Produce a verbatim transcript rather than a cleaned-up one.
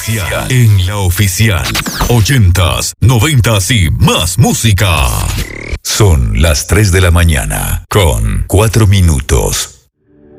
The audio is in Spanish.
oficial. En la oficial. Ochentas, noventas y más música. Son las tres de la mañana con cuatro minutos.